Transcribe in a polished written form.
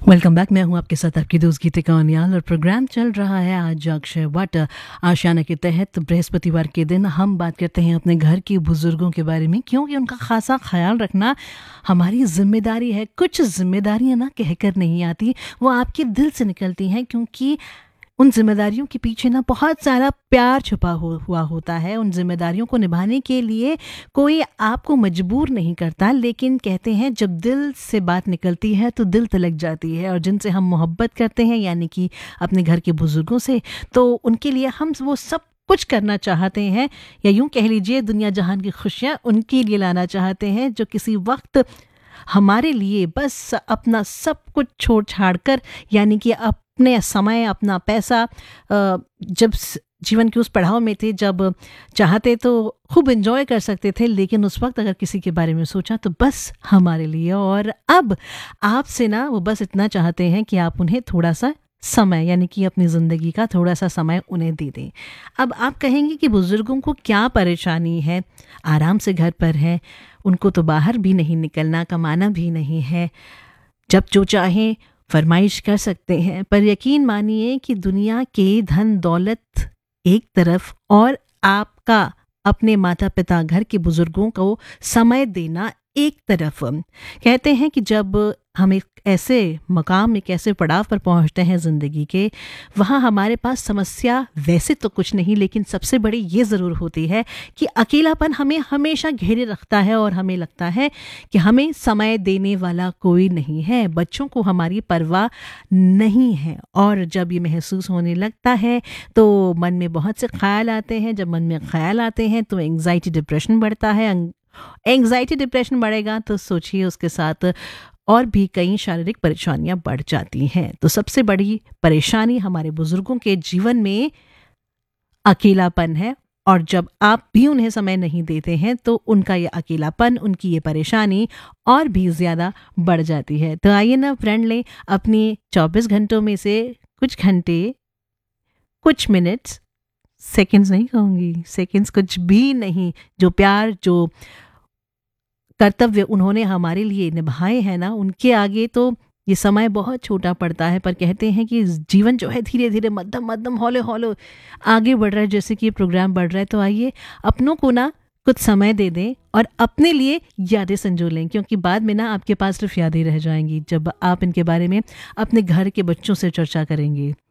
Welcome back. मैं हूं आपके साथ आपकी दोस्त गीतिका कौनियाल और प्रोग्राम चल रहा है आज अक्षय वट आशियाना के तहत। बृहस्पतिवार के दिन हम बात करते हैं अपने घर के बुजुर्गों के बारे में, क्योंकि उनका खासा ख्याल रखना हमारी जिम्मेदारी है। कुछ जिम्मेदारियां ना कहकर नहीं आती, वो आपके दिल से निकलती हैं, क्योंकि उन जिम्मेदारियों के पीछे ना बहुत सारा प्यार छुपा हुआ होता है। उन जिम्मेदारियों को निभाने के लिए कोई आपको मजबूर नहीं करता, लेकिन कहते हैं जब दिल से बात निकलती है तो दिल तिलक जाती है। और जिनसे हम मोहब्बत करते हैं, यानी कि अपने घर के बुजुर्गों से, तो उनके लिए हम वो सब कुछ करना चाहते हैं, या यूं कह लीजिए दुनिया जहान की खुशियाँ उनके लिए लाना चाहते हैं, जो किसी वक्त हमारे लिए बस अपना सब कुछ छोड़ छाड़ कर, यानी कि अपने समय, अपना पैसा, जब जीवन के उस पड़ाव में थे, जब चाहते तो खूब एंजॉय कर सकते थे, लेकिन उस वक्त अगर किसी के बारे में सोचा तो बस हमारे लिए। और अब आपसे ना वो बस इतना चाहते हैं कि आप उन्हें थोड़ा सा समय, यानी कि अपनी ज़िंदगी का थोड़ा सा समय उन्हें दे दें। अब आप कहेंगे कि बुज़ुर्गों को क्या परेशानी है, आराम से घर पर है, उनको तो बाहर भी नहीं निकलना, कमाना भी नहीं है, जब जो चाहें फरमाइश कर सकते हैं। पर यकीन मानिए कि दुनिया के धन दौलत एक तरफ और आपका अपने माता पिता, घर के बुजुर्गों को समय देना एक तरफ। कहते हैं कि जब हम एक ऐसे मकाम, एक ऐसे पड़ाव पर पहुंचते हैं ज़िंदगी के, वहाँ हमारे पास समस्या वैसे तो कुछ नहीं, लेकिन सबसे बड़ी ये ज़रूर होती है कि अकेलापन हमें हमेशा घेरे रखता है और हमें लगता है कि हमें समय देने वाला कोई नहीं है, बच्चों को हमारी परवाह नहीं है। और जब ये महसूस होने लगता है तो मन में बहुत से ख्याल आते हैं। जब मन में ख्याल आते हैं तो एंग्जाइटी डिप्रेशन बढ़ता है। एंग्जाइटी डिप्रेशन बढ़ेगा तो सोचिए उसके साथ और भी कई शारीरिक परेशानियां बढ़ जाती हैं। तो सबसे बड़ी परेशानी हमारे बुजुर्गों के जीवन में अकेलापन है, और जब आप भी उन्हें समय नहीं देते हैं तो उनका ये अकेलापन, उनकी ये परेशानी और भी ज़्यादा बढ़ जाती है। तो आइए ना फ्रेंड, लें अपनी 24 घंटों में से कुछ घंटे, कुछ मिनट्स, सेकंड्स नहीं कहूँगी, सेकंड्स कुछ भी नहीं, जो प्यार, जो कर्तव्य उन्होंने हमारे लिए निभाए हैं ना, उनके आगे तो ये समय बहुत छोटा पड़ता है। पर कहते हैं कि जीवन जो है धीरे धीरे, मध्यम मध्यम, हौले हौले आगे बढ़ रहा है, जैसे कि ये प्रोग्राम बढ़ रहा है। तो आइए अपनों को ना कुछ समय दे दें और अपने लिए यादें संजो लें, क्योंकि बाद में ना आपके पास सिर्फ यादें रह जाएंगी जब आप इनके बारे में अपने घर के बच्चों से चर्चा करेंगे।